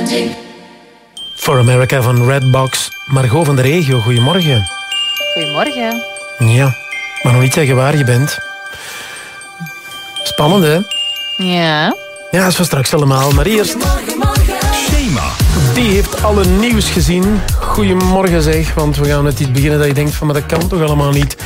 For America van Redbox. Margot van de regio, goedemorgen. Goedemorgen. Ja, maar nog niet zeggen waar je bent. Spannend, hè? Ja. Ja, dat is voor straks allemaal. Maar eerst... Shema. Die heeft alle nieuws gezien. Goedemorgen zeg, want we gaan met iets beginnen dat je denkt van, maar dat kan toch allemaal niet.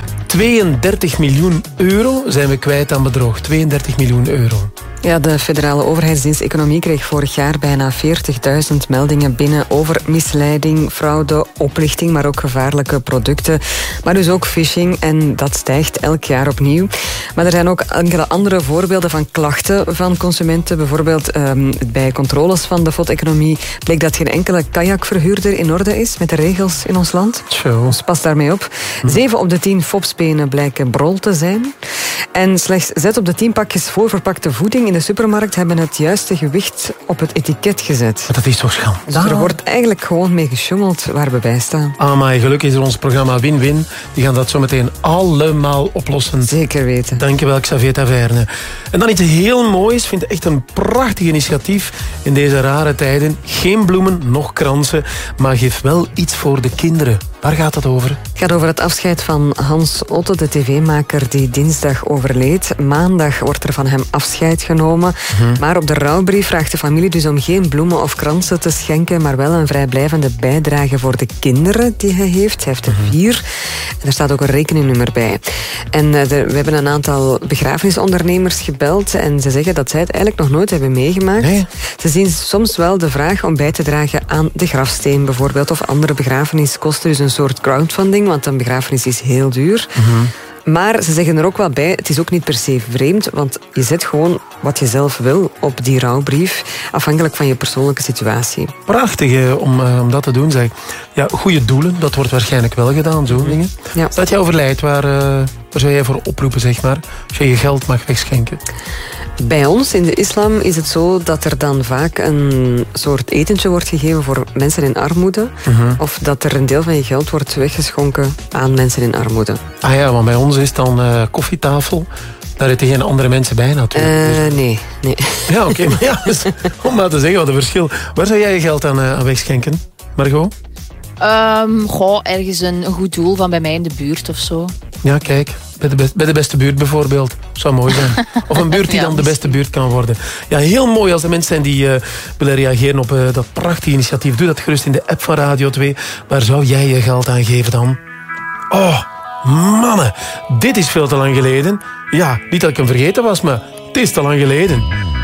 32 miljoen euro zijn we kwijt aan bedrog. 32 miljoen euro. Ja, de federale overheidsdienst Economie kreeg vorig jaar bijna 40.000 meldingen binnen over misleiding, fraude, oplichting, maar ook gevaarlijke producten. Maar dus ook phishing en dat stijgt elk jaar opnieuw. Maar er zijn ook enkele andere voorbeelden van klachten van consumenten. Bijvoorbeeld bij controles van de FOD-economie bleek dat geen enkele kajakverhuurder in orde is met de regels in ons land. Dus pas daarmee op. 7 op de 10 FOB-spenen blijken brol te zijn. En slechts 6 op de 10 pakjes voorverpakte voeding in de supermarkt hebben het juiste gewicht op het etiket gezet. Maar dat is toch schandaal? Dus er wordt eigenlijk gewoon mee gesjoemeld waar we bij staan. Maar gelukkig is er ons programma Win-Win. Die gaan dat zo meteen allemaal oplossen. Zeker weten. Dankjewel, Xavier Taverne. En dan iets heel moois. Ik vind het echt een prachtig initiatief in deze rare tijden. Geen bloemen, nog kransen, maar geef wel iets voor de kinderen. Waar gaat het over? Het gaat over het afscheid van Hans Otte, de tv-maker die dinsdag overleed. Maandag wordt er van hem afscheid genomen. Maar op de rouwbrief vraagt de familie dus om geen bloemen of kransen te schenken, maar wel een vrijblijvende bijdrage voor de kinderen die hij heeft. Hij heeft er 4. En er staat ook een rekeningnummer bij. En we hebben een aantal begrafenisondernemers gebeld en ze zeggen dat zij het eigenlijk nog nooit hebben meegemaakt. Nee. Ze zien soms wel de vraag om bij te dragen aan de grafsteen bijvoorbeeld of andere begrafeniskosten. Dus een soort crowdfunding, want een begrafenis is heel duur. Maar ze zeggen er ook wel bij, het is ook niet per se vreemd, want je zet gewoon wat je zelf wil op die rouwbrief, afhankelijk van je persoonlijke situatie. Prachtig om dat te doen, zeg. Ja, goede doelen, dat wordt waarschijnlijk wel gedaan, zo'n dingen. Ja. Dat jij overlijdt, waar zou jij voor oproepen, zeg maar, als je je geld mag wegschenken? Bij ons in de islam is het zo dat er dan vaak een soort etentje wordt gegeven voor mensen in armoede. Of dat er een deel van je geld wordt weggeschonken aan mensen in armoede. Ah ja, want bij ons is dan koffietafel. Daar zitten geen andere mensen bij natuurlijk. Nee. Ja, oké. Maar ja, dus, om maar te zeggen wat een verschil. Waar zou jij je geld aan wegschenken, Margot? Ergens een goed doel van bij mij in de buurt of zo. Ja, kijk. Bij de beste buurt bijvoorbeeld. Zou mooi zijn. Of een buurt die dan de beste buurt kan worden. Ja, heel mooi als er mensen zijn die willen reageren op dat prachtige initiatief. Doe dat gerust in de app van Radio 2. Waar zou jij je geld aan geven dan? Oh, mannen. Dit is veel te lang geleden. Ja, niet dat ik hem vergeten was, maar het is te lang geleden.